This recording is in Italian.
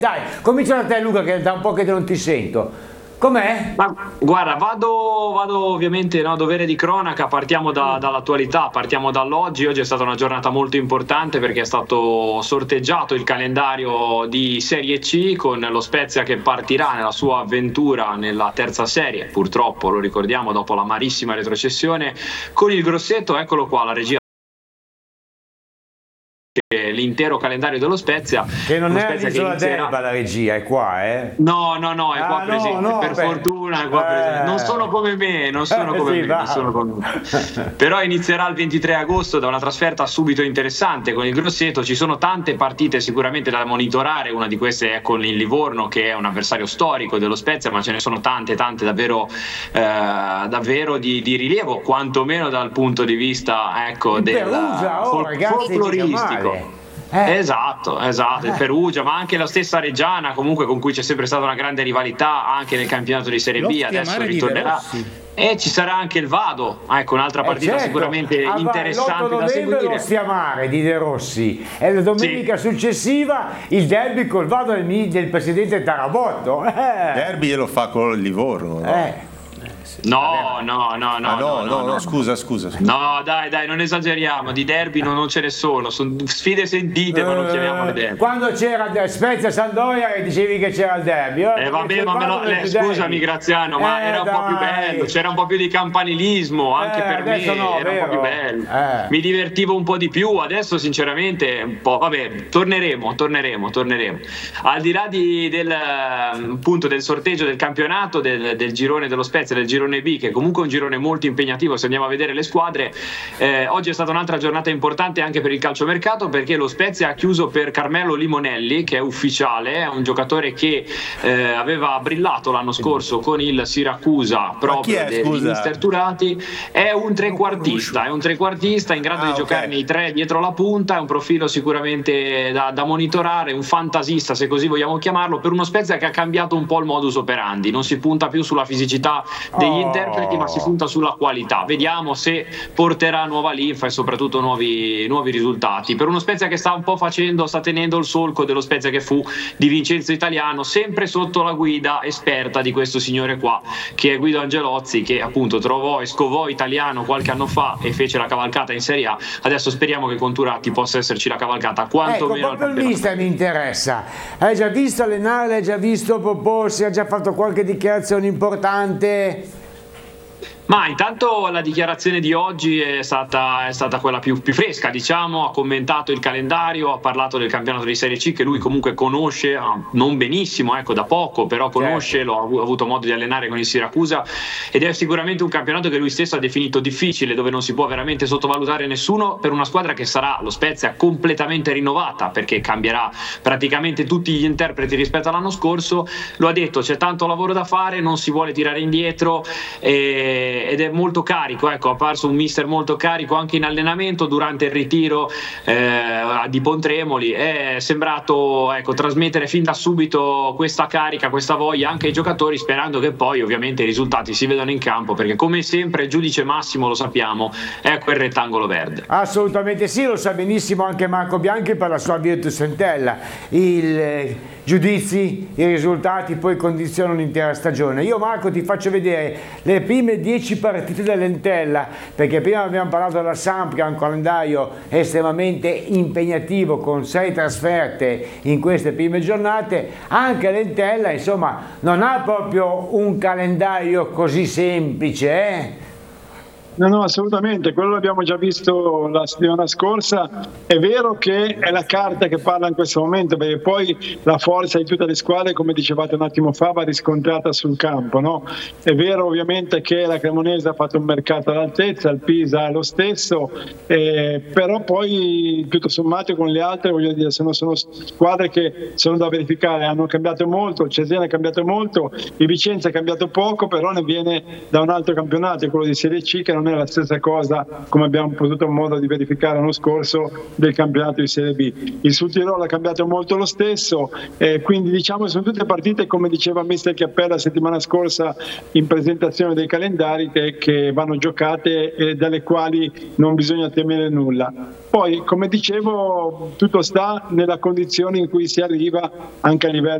Dai, comincia da te Luca, che da un po' che non ti sento. Com'è? Ma guarda, vado ovviamente, no, dovere di cronaca, partiamo dall'attualità, partiamo dall'oggi. Oggi è stata una giornata molto importante perché è stato sorteggiato il calendario di Serie C con lo Spezia che partirà nella sua avventura nella terza serie, purtroppo lo ricordiamo dopo l'amarissima retrocessione, con il Grosseto. Eccolo qua, la regia, l'intero calendario dello Spezia, che non è Spezia l'isola inizierà... d'Elba la regia, è qua, No, è qua presente, no, per fortuna è qua presente. Non sono come me, non sono come me. Però inizierà il 23 agosto da una trasferta subito interessante con il Grosseto. Ci sono tante partite sicuramente da monitorare, una di queste è con il Livorno, che è un avversario storico dello Spezia, ma ce ne sono tante davvero di rilievo, quantomeno dal punto di vista, ecco, del folcloristico. Esatto, il Perugia, ma anche la stessa Reggiana, comunque con cui c'è sempre stata una grande rivalità anche nel campionato di Serie B, adesso ritornerà. E ci sarà anche il Vado, ecco, un'altra partita sicuramente interessante da seguire. L'Ostia Mare di De Rossi e la domenica successiva il derby col Vado del presidente Tarabotto. Derby glielo fa con il Livorno, no? No, scusa. No, dai, non esageriamo, di derby non ce ne sono sfide sentite, ma non chiamiamole derby. Quando c'era Spezia Sampdoria dicevi che c'era il derby. Vabbè, scusami Graziano, ma era un po' più bello, c'era un po' più di campanilismo, anche per me era un po' più bello. Mi divertivo un po' di più, adesso sinceramente un po', vabbè, torneremo. Al di là del sorteggio del campionato, del girone dello Spezia, del girone B, che comunque è un girone molto impegnativo se andiamo a vedere le squadre, oggi è stata un'altra giornata importante anche per il calciomercato, perché lo Spezia ha chiuso per Carmelo Limonelli, che è ufficiale, è un giocatore che aveva brillato l'anno scorso con il Siracusa proprio di Mister Turati. È un trequartista in grado di giocare nei tre dietro la punta, è un profilo sicuramente da monitorare, un fantasista se così vogliamo chiamarlo, per uno Spezia che ha cambiato un po' il modus operandi, non si punta più sulla fisicità degli interpreti, ma si punta sulla qualità. Vediamo se porterà nuova linfa e soprattutto nuovi risultati per uno Spezia che sta tenendo il solco dello Spezia che fu di Vincenzo Italiano, sempre sotto la guida esperta di questo signore qua, che è Guido Angelozzi, che appunto trovò e scovò Italiano qualche anno fa e fece la cavalcata in Serie A. Adesso speriamo che con Turati possa esserci la cavalcata quantomeno. Proprio il mister mi interessa. Hai già visto allenare, hai già visto proporsi, ha già fatto qualche dichiarazione importante? Ma intanto la dichiarazione di oggi è stata quella più fresca, diciamo. Ha commentato il calendario, ha parlato del campionato di Serie C che lui comunque conosce, non benissimo, ecco, da poco, però conosce, certo. Lo ha avuto modo di allenare con il Siracusa ed è sicuramente un campionato che lui stesso ha definito difficile, dove non si può veramente sottovalutare nessuno, per una squadra che sarà, lo Spezia, completamente rinnovata, perché cambierà praticamente tutti gli interpreti rispetto all'anno scorso. Lo ha detto, c'è tanto lavoro da fare, non si vuole tirare indietro ed è molto carico, ecco, è apparso un mister molto carico anche in allenamento durante il ritiro di Pontremoli. È sembrato, ecco, trasmettere fin da subito questa carica, questa voglia anche ai giocatori, sperando che poi ovviamente i risultati si vedano in campo, perché come sempre il giudice massimo, lo sappiamo, è quel rettangolo verde. Assolutamente sì, lo sa benissimo anche Marco Bianchi per la sua Virtus Entella. I giudizi, i risultati poi condizionano l'intera stagione. Io Marco ti faccio vedere le prime 10 partite dell'Entella, perché prima abbiamo parlato della Samp, che ha un calendario estremamente impegnativo con 6 trasferte in queste prime giornate. Anche l'Entella insomma non ha proprio un calendario così semplice, No, assolutamente, quello l'abbiamo già visto la settimana scorsa. È vero che è la carta che parla in questo momento, perché poi la forza di tutte le squadre, come dicevate un attimo fa, va riscontrata sul campo, no? È vero ovviamente che la Cremonese ha fatto un mercato all'altezza, il Pisa lo stesso, però poi tutto sommato con le altre, voglio dire, sono squadre che sono da verificare, hanno cambiato molto, il Cesena ha cambiato molto, il Vicenza ha cambiato poco, però ne viene da un altro campionato, quello di Serie C, che non è la stessa cosa, come abbiamo potuto modo di verificare l'anno scorso, del campionato di Serie B. Il Sud Tirolo ha cambiato molto lo stesso, quindi diciamo sono tutte partite, come diceva mister Chiappella la settimana scorsa in presentazione dei calendari, che vanno giocate e dalle quali non bisogna temere nulla. Poi, come dicevo, tutto sta nella condizione in cui si arriva anche a livello